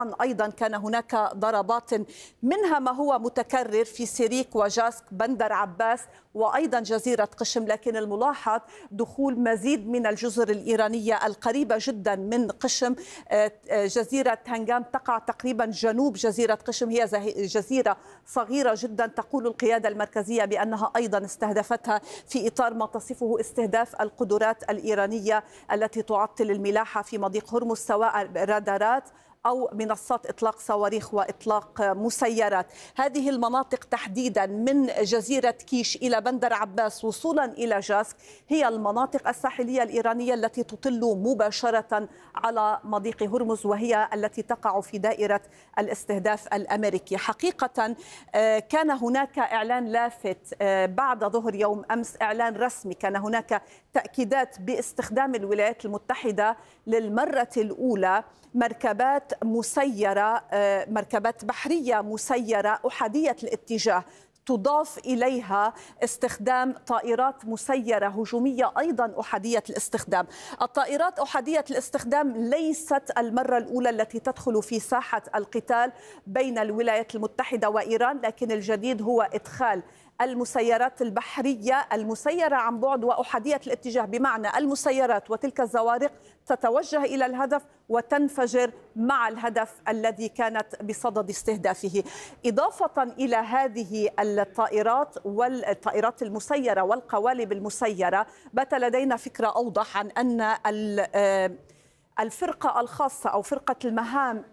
أيضا كان هناك ضربات منها ما هو متكرر في سيريك وجاسك بندر عباس وأيضا جزيرة قشم، لكن الملاحظ دخول مزيد من الجزر الإيرانية القريبة جدا من قشم. جزيرة هنغام تقع تقريبا جنوب جزيرة قشم، هي جزيرة صغيرة جدا. تقول القيادة المركزية بأنها أيضا استهدفتها في إطار ما تصفه استهداف القدرات الإيرانية التي تعطل الملاحة في مضيق هرمز، سواء رادارات أو منصات إطلاق صواريخ وإطلاق مسيرات. هذه المناطق تحديدا من جزيرة كيش إلى بندر عباس وصولا إلى جاسك هي المناطق الساحلية الإيرانية التي تطل مباشرة على مضيق هرمز، وهي التي تقع في دائرة الاستهداف الأمريكي. حقيقة كان هناك إعلان لافت بعد ظهر يوم أمس، إعلان رسمي، كان هناك تأكيدات باستخدام الولايات المتحدة للمرة الأولى مركبات مسيرة، مركبات بحرية مسيرة أحادية الاتجاه، تضاف إليها استخدام طائرات مسيرة هجومية أيضا أحادية الاستخدام. الطائرات أحادية الاستخدام ليست المرة الأولى التي تدخل في ساحة القتال بين الولايات المتحدة وإيران، لكن الجديد هو إدخال المسيرات البحرية المسيرة عن بعد وأحادية الاتجاه، بمعنى المسيرات وتلك الزوارق تتوجه إلى الهدف وتنفجر مع الهدف الذي كانت بصدد استهدافه. إضافة إلى هذه الطائرات والطائرات المسيرة والقوالب المسيرة، بات لدينا فكرة أوضح عن أن الفرقة الخاصة أو فرقة المهام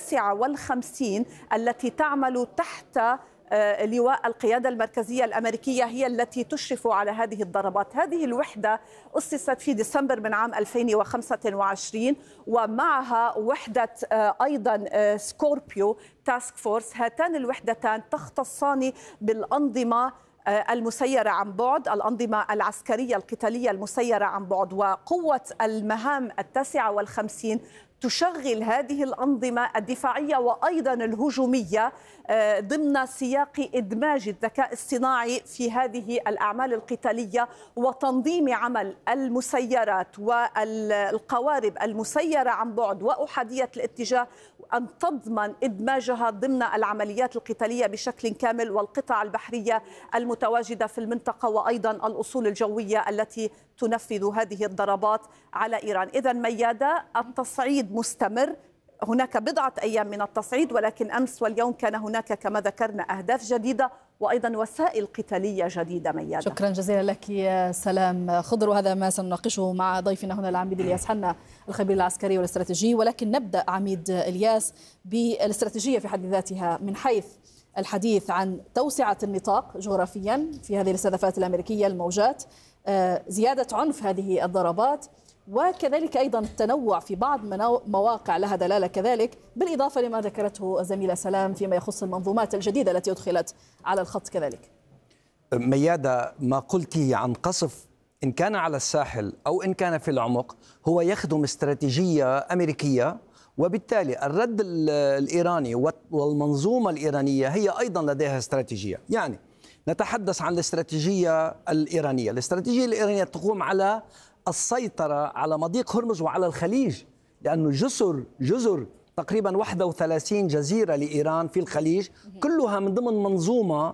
59 التي تعمل تحت لواء القيادة المركزية الأمريكية هي التي تشرف على هذه الضربات. هذه الوحدة أسست في ديسمبر من عام 2025، ومعها وحدة أيضا سكوربيو تاسك فورس. هاتان الوحدتان تختصان بالأنظمة المسيرة عن بعد، الأنظمة العسكرية القتالية المسيرة عن بعد. وقوة المهام 59 تشغل هذه الأنظمة الدفاعية وأيضا الهجومية ضمن سياق إدماج الذكاء الصناعي في هذه الأعمال القتالية وتنظيم عمل المسيرات والقوارب المسيرة عن بعد وأحادية الاتجاه، أن تضمن إدماجها ضمن العمليات القتالية بشكل كامل، والقطع البحرية المتواجدة في المنطقة وأيضا الأصول الجوية التي تنفذ هذه الضربات على إيران. إذن ميادة، التصعيد مستمر، هناك بضعة أيام من التصعيد، ولكن أمس واليوم كان هناك كما ذكرنا أهداف جديدة وأيضا وسائل قتالية جديدة. ميادة، شكرا جزيلا لك يا سلام خضر، وهذا ما سنناقشه مع ضيفنا هنا العميد إلياس حنا الخبير العسكري والاستراتيجي. ولكن نبدأ عميد إلياس بالاستراتيجية في حد ذاتها، من حيث الحديث عن توسعة النطاق جغرافيا في هذه الاستهدافات الأمريكية، الموجات، زيادة عنف هذه الضربات، وكذلك أيضا التنوع في بعض مواقع لها دلالة كذلك، بالإضافة لما ذكرته الزميلة سلام فيما يخص المنظومات الجديدة التي أدخلت على الخط كذلك. ميادة، ما قلته عن قصف إن كان على الساحل أو إن كان في العمق هو يخدم استراتيجية أمريكية، وبالتالي الرد الإيراني والمنظومة الإيرانية هي أيضا لديها استراتيجية. يعني نتحدث عن الاستراتيجية الإيرانية. الاستراتيجية الإيرانية تقوم على السيطرة على مضيق هرمز وعلى الخليج، لأنه جزر تقريبا 31 جزيرة لإيران في الخليج، كلها من ضمن منظومة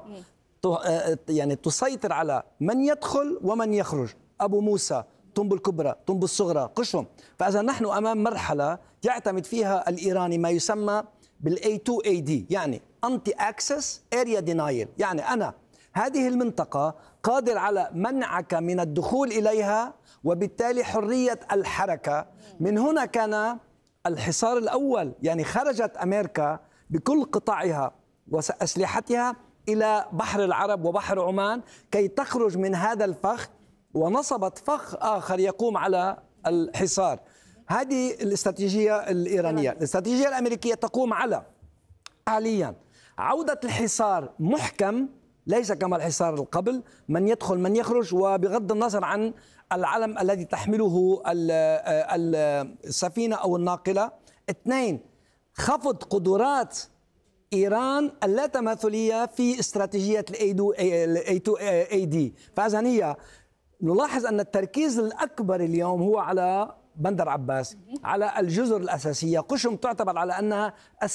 يعني تسيطر على من يدخل ومن يخرج، أبو موسى، طنب الكبرى، طنب الصغرى، قشم. فإذا نحن أمام مرحلة يعتمد فيها الإيراني ما يسمى بالA2AD، يعني Anti Access Area Denial، يعني أنا هذه المنطقة قادر على منعك من الدخول إليها وبالتالي حرية الحركة. من هنا كان الحصار الأول، يعني خرجت أمريكا بكل قطاعها وأسلحتها إلى بحر العرب وبحر عمان كي تخرج من هذا الفخ، ونصبت فخ آخر يقوم على الحصار. هذه الاستراتيجية الإيرانية. الاستراتيجية الأمريكية تقوم على حاليا عودة الحصار محكم، ليس كما الحصار القبل، من يدخل من يخرج، وبغض النظر عن العلم الذي تحمله السفينة أو الناقلة. 2، خفض قدرات إيران اللاتماثلية في استراتيجية A2AD. فإذا هي نلاحظ أن التركيز الأكبر اليوم هو على بندر عباس على الجزر الأساسية. قشم تعتبر على أنها